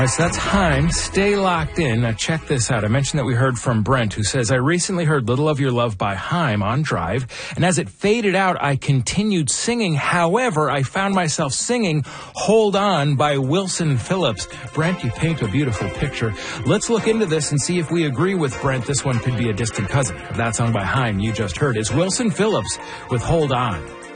So that's Haim. Stay locked in. Now check this out. I mentioned that we heard from Brent, who says, I recently heard Little of Your Love by Haim on Drive, and as it faded out, I continued singing. However, I found myself singing Hold On by Wilson Phillips. Brent, you paint a beautiful picture. Let's look into this and see if we agree with Brent. This one could be a distant cousin of that song by Haim you just heard. It's Wilson Phillips with Hold On.